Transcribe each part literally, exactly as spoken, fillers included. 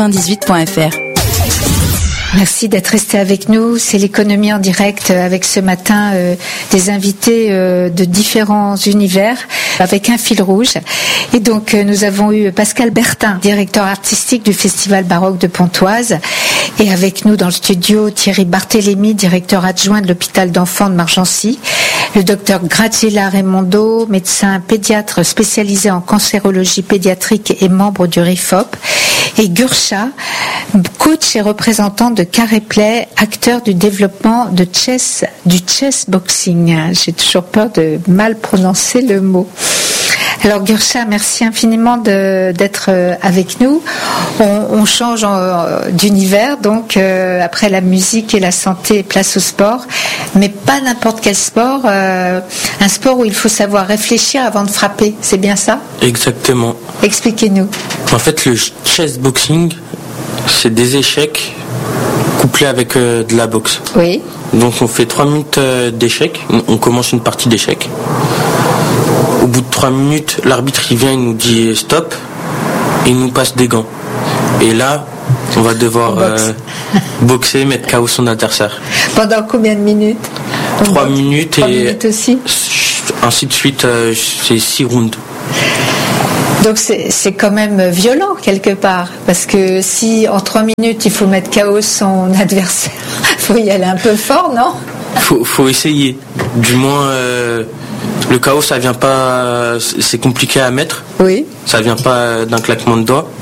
dix-huit point f r. Merci d'être resté avec nous. C'est l'économie en direct avec ce matin euh, des invités euh, de différents univers avec un fil rouge. Et donc euh, nous avons eu Pascal Bertin, directeur artistique du Festival baroque de Pontoise. Et avec nous dans le studio Thierry Barthélémy, directeur adjoint de l'hôpital d'enfants de Margency. Le docteur Graziella Raimondo, médecin pédiatre spécialisé en cancérologie pédiatrique et membre du R I F O P. Et Gurcha, coach et représentant de Carré Play, acteur du développement de chess, du chess boxing. J'ai toujours peur de mal prononcer le mot. Alors Gurcha, merci infiniment de, d'être avec nous. On, on change en, d'univers, donc euh, après la musique et la santé, place au sport, mais pas n'importe quel sport, euh, un sport où il faut savoir réfléchir avant de frapper, c'est bien ça ? Exactement. Expliquez-nous. En fait, le chess boxing, c'est des échecs couplés avec euh, de la boxe. Oui. Donc on fait trois minutes euh, d'échecs, on commence une partie d'échecs. Au bout de trois minutes, l'arbitre il vient, il nous dit stop, et il nous passe des gants. Et là, on va devoir euh, boxer, mettre K O son adversaire. Pendant combien de minutes ? Trois minutes Trois et minutes aussi. Ainsi de suite, euh, c'est six rounds. Donc c'est, c'est quand même violent quelque part, parce que si en trois minutes il faut mettre K O son adversaire, il faut y aller un peu fort, non ? Faut, faut essayer. Du moins, euh, le K O ça vient pas, c'est compliqué à mettre. Oui. Ça vient pas d'un claquement de doigts.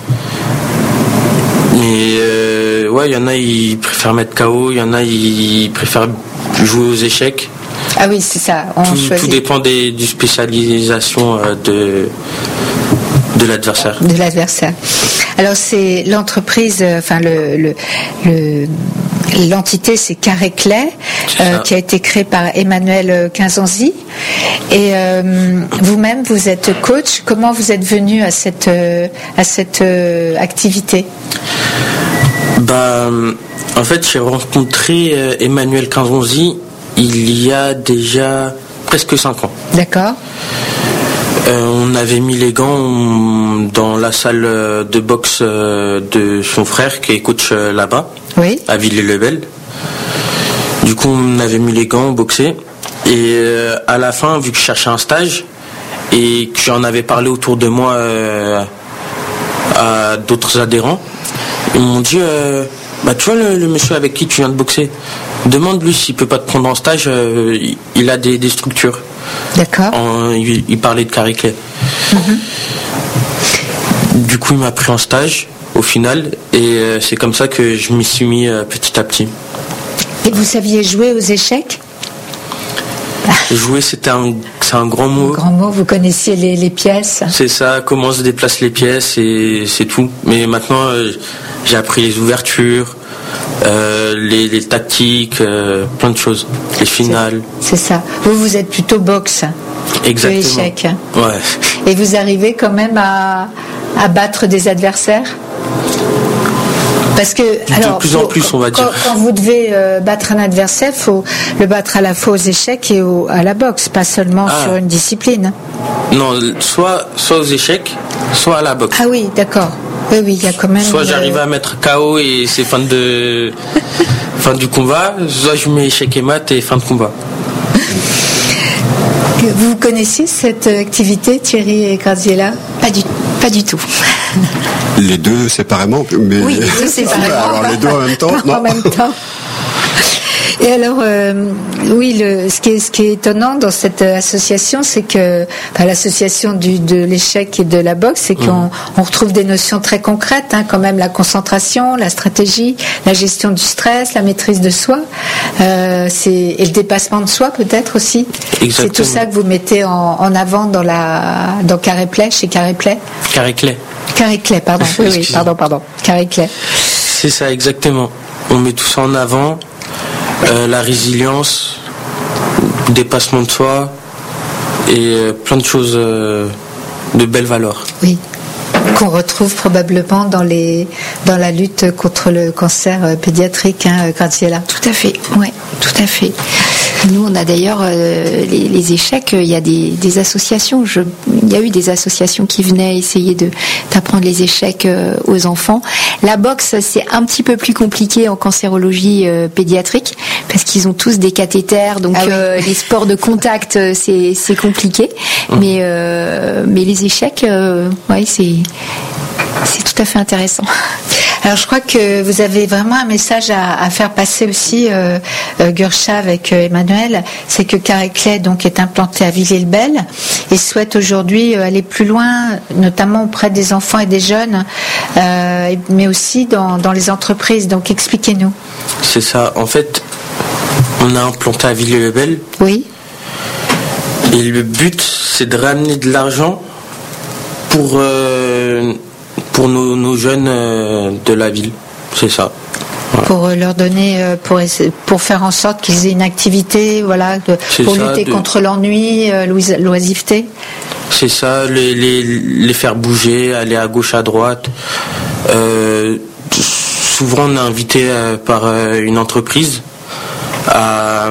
Mais euh, ouais, il y en a ils préfèrent mettre K O, il y en a ils préfèrent jouer aux échecs. Ah oui, c'est ça. On tout, choisit. tout dépend des, du spécialisation euh, de. De l'adversaire. De l'adversaire. Alors c'est l'entreprise, enfin le, le, le l'entité c'est Carré Play, euh, qui a été créée par Emmanuel Quinzanzi. Et euh, vous-même vous êtes coach. Comment vous êtes venu à cette euh, à cette euh, activité ? Bah, en fait j'ai rencontré euh, Emmanuel Quinzanzi il y a déjà presque cinq ans. D'accord. Euh, on avait mis les gants dans la salle de boxe de son frère qui est coach là-bas, oui. à Villers-le-Bel. Du coup, on avait mis les gants, on boxait. Et euh, à la fin, vu que je cherchais un stage et que j'en avais parlé autour de moi euh, à d'autres adhérents, ils m'ont dit euh, bah, tu vois le, le monsieur avec qui tu viens de boxer, demande-lui s'il peut pas te prendre en stage, euh, il a des, des structures. D'accord. En, il, il parlait de Carré Play. Mm-hmm. Du coup, il m'a pris en stage au final, et euh, c'est comme ça que je m'y suis mis euh, petit à petit. Et vous saviez jouer aux échecs ? Jouer, c'était un, c'est un grand mot. Un grand mot. Vous connaissiez les, les pièces ? C'est ça. Comment se déplacent les pièces, et c'est tout. Mais maintenant, euh, j'ai appris les ouvertures. Euh, les, les tactiques, euh, plein de choses, les finales. C'est, c'est ça. Vous, vous êtes plutôt boxe. Exactement. Que échec. Ouais. Et vous arrivez quand même à, à battre des adversaires ? Parce que, de alors, plus faut, en plus, on va quand, dire. Quand vous devez euh, battre un adversaire, il faut le battre à la fois aux échecs et au, à la boxe, pas seulement ah. sur une discipline. Non, soit, soit aux échecs, soit à la boxe. Ah oui, d'accord. Oui, oui, il y a quand même. Soit j'arrive à mettre K O et c'est fin de fin du combat, soit je mets échec et mat et fin de combat. Vous connaissiez cette activité, Thierry et Graziella ? Pas du, pas du tout. Les deux séparément, mais oui, les deux séparément. Alors les deux en même temps, non. En même temps. Et alors, euh, oui, le, ce, qui est, ce qui est étonnant dans cette association, c'est que, enfin, l'association du, de l'échec et de la boxe, c'est qu'on mmh. on retrouve des notions très concrètes, hein, quand même, la concentration, la stratégie, la gestion du stress, la maîtrise de soi, euh, c'est, et le dépassement de soi peut-être aussi. Exactement. C'est tout ça que vous mettez en, en avant dans la dans Carré Play, chez Carré Play. Carré Play. Carré Play, pardon. Oui, oui, pardon, pardon. Carré Play. C'est ça, exactement. On met tout ça en avant. Euh, la résilience, le dépassement de soi et euh, plein de choses euh, de belles valeurs. Oui, qu'on retrouve probablement dans, les, dans la lutte contre le cancer pédiatrique, hein, Graziella. Tout à fait, oui, tout à fait. Nous, on a d'ailleurs euh, les, les échecs. Il y a des, des associations. Je, il y a eu des associations qui venaient essayer de d'apprendre les échecs euh, aux enfants. La boxe, c'est un petit peu plus compliqué en cancérologie euh, pédiatrique parce qu'ils ont tous des cathéters. Donc, ah oui. euh, les sports de contact, c'est c'est compliqué. Mmh. Mais euh, mais les échecs, euh, ouais, c'est c'est tout à fait intéressant. Alors je crois que vous avez vraiment un message à, à faire passer aussi, euh, euh, Gurcha avec euh, Emmanuel, c'est que Carré-Clay donc est implanté à Villiers-le-Bel et souhaite aujourd'hui euh, aller plus loin, notamment auprès des enfants et des jeunes, euh, mais aussi dans, dans les entreprises. Donc expliquez-nous. C'est ça. En fait, on a implanté à Villiers-le-Bel. Oui. Et le but, c'est de ramener de l'argent pour euh, pour nos, nos jeunes euh, de la ville, c'est ça. Voilà. Pour leur donner, euh, pour pour faire en sorte qu'ils aient une activité, voilà, de, pour ça, lutter de... contre l'ennui, euh, l'oisiveté. C'est ça, les, les les faire bouger, aller à gauche, à droite. Euh, souvent, on est invité euh, par euh, une entreprise à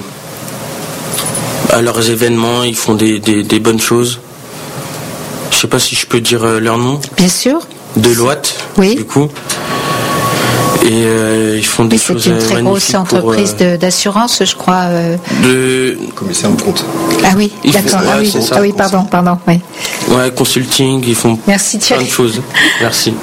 à leurs événements, ils font des des, des bonnes choses. Je sais pas si je peux dire euh, leur nom. Bien sûr. Deloitte, oui. Du coup. Et euh, ils font des oui, choses c'est une très grosse entreprise pour, euh, d'assurance, je crois. Euh... De commissaire aux comptes. Ah oui, ils d'accord. Font, ouais, ah, oui. ah oui, pardon, pardon. Oui. Ouais, consulting, ils font Merci, plein de choses. Merci.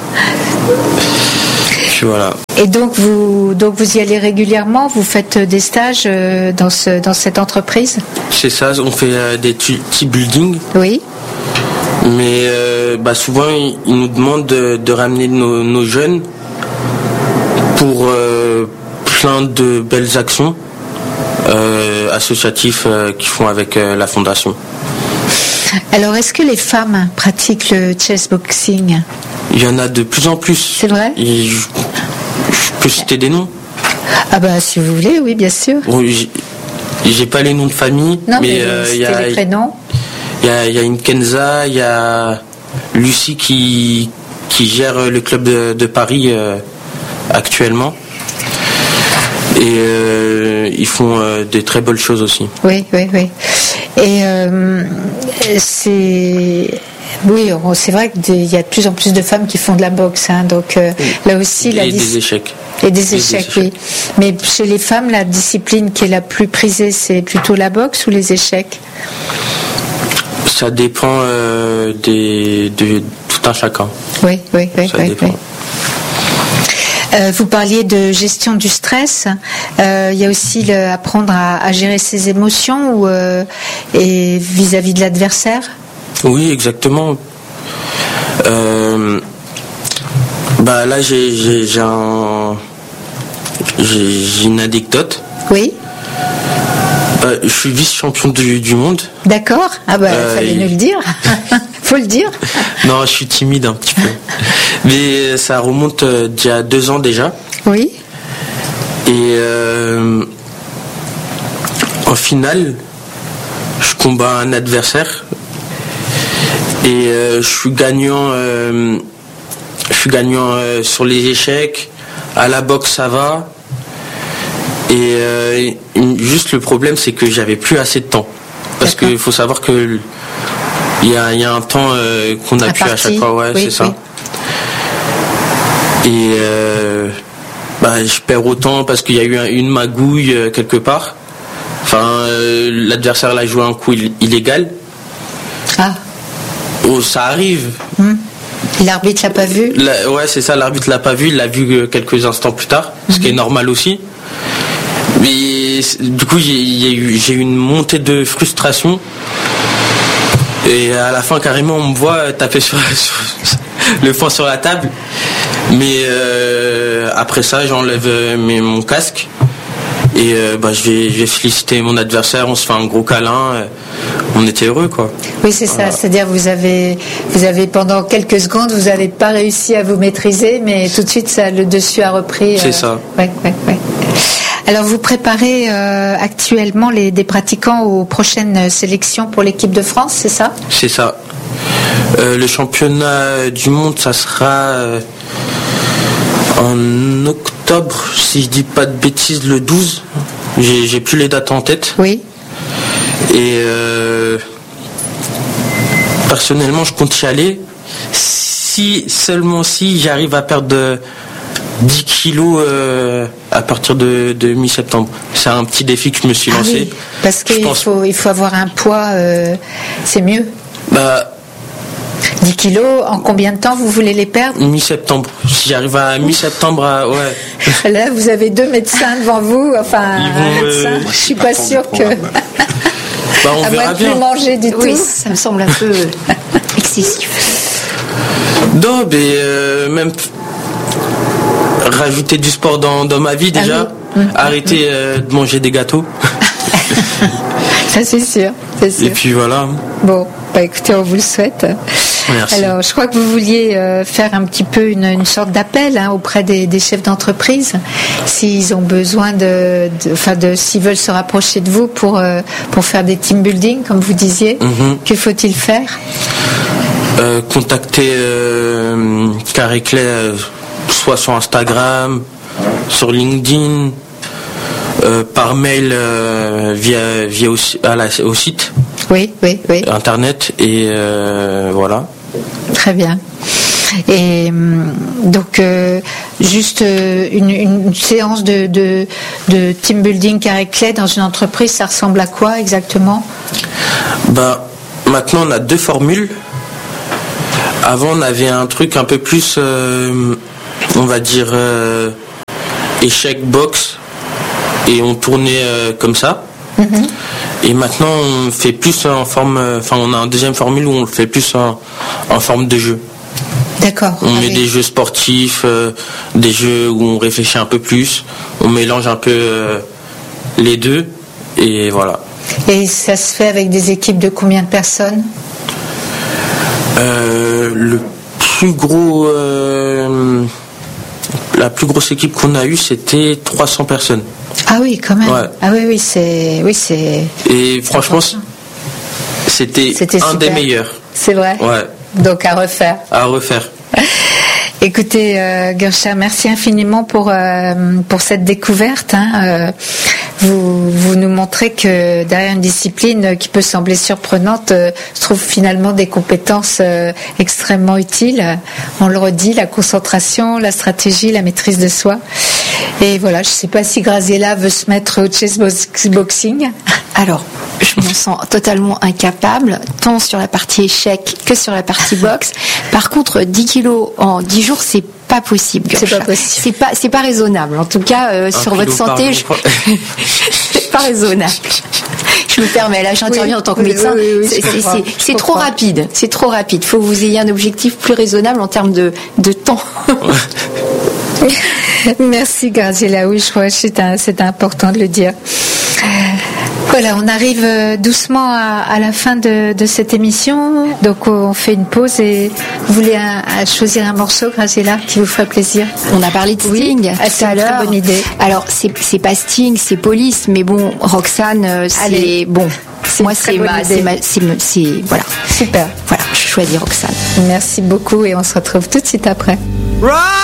Puis voilà. Et donc vous, donc vous y allez régulièrement, vous faites des stages euh, dans ce, dans cette entreprise. C'est ça, on fait euh, des team building. Oui. Mais euh, bah souvent, ils, ils nous demandent de, de ramener nos, nos jeunes pour euh, plein de belles actions euh, associatives euh, qu'ils font avec euh, la fondation. Alors, est-ce que les femmes pratiquent le chessboxing ? Il y en a de plus en plus. C'est vrai ? Et je, je peux citer des noms ? Ah bah si vous voulez, oui, bien sûr. Bon, j'ai, j'ai pas les noms de famille, non, mais, mais euh, il y a les prénoms. Il y a, il y a une Kenza, il y a Lucie qui, qui gère le club de, de Paris euh, actuellement. Et euh, ils font euh, des très belles choses aussi. Oui, oui, oui. Et euh, c'est... Oui, c'est vrai qu'il y a de plus en plus de femmes qui font de la boxe. Hein, donc euh, oui. Là aussi... Et la des dis... échecs. Et des échecs, des échecs, oui. Mais chez les femmes, la discipline qui est la plus prisée, c'est plutôt la boxe ou les échecs ? Ça dépend euh, des, de tout un chacun. Oui, oui, oui. Ça oui, dépend. Oui. Euh, vous parliez de gestion du stress. Euh, il y a aussi le, apprendre à, à gérer ses émotions ou, euh, et vis-à-vis de l'adversaire. Oui, exactement. Euh, bah là, j'ai, j'ai, j'ai, un, j'ai, j'ai une anecdote. Oui. Euh, je suis vice-champion du, du monde. D'accord. Ah bah, euh, fallait nous le dire. Faut le dire. Non, je suis timide un petit peu. Mais ça remonte euh, d'il y a deux ans déjà. Oui. Et euh, en finale, je combats un adversaire. Et euh, je suis gagnant, euh, je suis gagnant euh, sur les échecs. À la boxe, ça va. Et euh, juste le problème, c'est que j'avais plus assez de temps. Parce qu'il faut savoir que il y a, y a un temps euh, qu'on a pu à chaque fois. Ouais, oui, c'est ça. Oui. Et euh, bah, je perds autant parce qu'il y a eu un, une magouille euh, quelque part. Enfin, euh, l'adversaire l'a joué un coup ill- illégal. Ah. Oh, ça arrive. Hum. L'arbitre l'a pas vu. La, ouais, c'est ça. L'arbitre l'a pas vu. Il l'a vu quelques instants plus tard, hum. ce qui est normal aussi. Mais du coup, j'ai, eu, j'ai eu une montée de frustration. Et à la fin, carrément, on me voit taper sur, sur le poing sur la table. Mais euh, après ça, j'enlève mes, mon casque. Et euh, bah, je, vais, je vais féliciter mon adversaire. On se fait un gros câlin. On était heureux, quoi. Oui, c'est voilà. Ça. C'est-à-dire, vous avez, vous avez pendant quelques secondes, vous n'avez pas réussi à vous maîtriser, mais tout de suite, ça, le dessus a repris. C'est euh... ça. Ouais, ouais, ouais. Alors, vous préparez euh, actuellement les, des pratiquants aux prochaines sélections pour l'équipe de France, c'est ça ? C'est ça. Euh, le championnat du monde, ça sera euh, en octobre. octobre, si je dis pas de bêtises, le douze. J'ai, j'ai plus les dates en tête. Oui. Et euh, personnellement, je compte y aller. Si, seulement si j'arrive à perdre dix kilos euh, à partir de, de mi-septembre. C'est un petit défi que je me suis lancé. Ah oui, parce qu'il pense... faut, il faut avoir un poids, euh, c'est mieux. Bah, dix kilos, en combien de temps vous voulez les perdre? Mi-septembre. Si j'arrive à mi-septembre, à, ouais. Là, vous avez deux médecins devant vous. Enfin, Ils vont, un médecin. euh, Je suis pas sûre que. Bah, on à verra moins de bien. plus manger du Oui, tout. ça me semble un peu excessif. Non, mais euh, même rajouter du sport dans, dans ma vie déjà. Ah oui. Arrêter euh, de manger des gâteaux. Ça, c'est sûr, c'est sûr. Et puis voilà. Bon, bah écoutez, on vous le souhaite. Merci. Alors, je crois que vous vouliez euh, faire un petit peu une, une sorte d'appel hein, auprès des, des chefs d'entreprise, s'ils ont besoin de, de, enfin, de, s'ils veulent se rapprocher de vous pour euh, pour faire des team building, comme vous disiez. Mhm. Que faut-il faire? Euh, contacter euh, Carré Clay, euh, soit sur Instagram, sur LinkedIn, euh, par mail euh, via via au, à la, au site Oui, oui, oui. internet et euh, voilà. Très bien. Et hum, donc, euh, juste euh, une, une séance de, de, de team building Carré Clay dans une entreprise, ça ressemble à quoi exactement? Bah, maintenant on a deux formules. Avant on avait un truc un peu plus, euh, on va dire, euh, échec box, et on tournait euh, comme ça. Mm-hmm. Et maintenant on fait plus en forme, enfin on a un deuxième formule où on le fait plus en, en forme de jeu. D'accord. On ah met oui. des jeux sportifs, euh, des jeux où on réfléchit un peu plus, on mélange un peu euh, les deux, et voilà. Et ça se fait avec des équipes de combien de personnes? Euh, le plus gros, euh, la plus grosse équipe qu'on a eue, c'était trois cents personnes. Ah oui, quand même. Ouais. Ah oui, oui, c'est, oui, c'est. Et franchement, c'était, C'était un super. des meilleurs. C'est vrai. Ouais. Donc à refaire. À refaire. Écoutez, euh, Gursha, merci infiniment pour euh, pour cette découverte. Hein. Euh, vous vous nous montrez que derrière une discipline qui peut sembler surprenante, euh, se trouvent finalement des compétences euh, extrêmement utiles. On le redit, la concentration, la stratégie, la maîtrise de soi. Et voilà, je ne sais pas si Graziella veut se mettre au chess boxing. Alors, je m'en sens totalement incapable, tant sur la partie échec que sur la partie boxe. Par contre, dix kilos en dix jours, c'est pas possible. C'est Gursha. pas possible. C'est pas, c'est pas raisonnable. En tout cas, euh, sur votre santé, je... c'est pas raisonnable. Je me permets, là j'interviens Oui, en tant que oui, médecin. oui, oui, oui, c'est je comprends, c'est- je c'est trop comprends. rapide. C'est trop rapide. Il faut que vous ayez un objectif plus raisonnable en termes de, de temps. Merci Graziella, oui, je crois que c'est, un, c'est important de le dire. Voilà, on arrive euh, doucement à, à la fin de, de cette émission, donc on fait une pause et vous voulez un, un- choisir un morceau, Graziella, qui vous ferait plaisir? On a parlé de Sting Oui, tout c'est à une très l'heure. bonne idée. Alors c'est c'est pas Sting, c'est Police, mais bon, Roxane, euh, c'est Allez. bon. C'est Moi une très c'est bonne ma, idée. c'est ma, c'est me- c'est voilà, Super, voilà. Je choisis Roxane. merci beaucoup et on se retrouve tout de suite après.